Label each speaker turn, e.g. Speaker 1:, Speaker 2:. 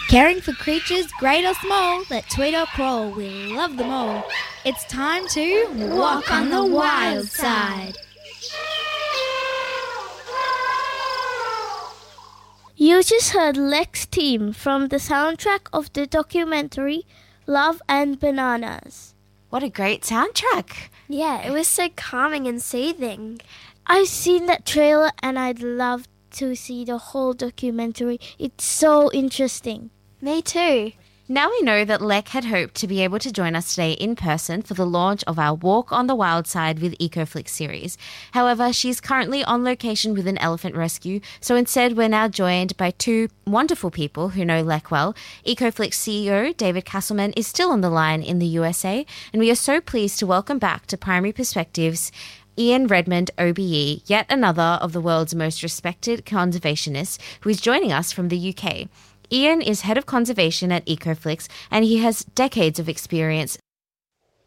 Speaker 1: Caring for creatures great or small, that tweet or crawl, we love them all. It's time to walk on the wild side.
Speaker 2: You just heard Lex Team from the soundtrack of the documentary Love and Bananas.
Speaker 3: What a great soundtrack.
Speaker 4: Yeah, it was so calming and soothing.
Speaker 2: I've seen that trailer and I'd love to see the whole documentary. It's so interesting.
Speaker 4: Me too.
Speaker 3: Now we know that Lek had hoped to be able to join us today in person for the launch of our Walk on the Wild Side with EcoFlix series. However, she's currently on location with an elephant rescue, so instead we're now joined by two wonderful people who know Lek well. EcoFlix CEO David Castleman is still on the line in the USA, and we are so pleased to welcome back to Primary Perspectives Ian Redmond, OBE, yet another of the world's most respected conservationists, who is joining us from the UK. Ian is head of conservation at EcoFlix, and he has decades of experience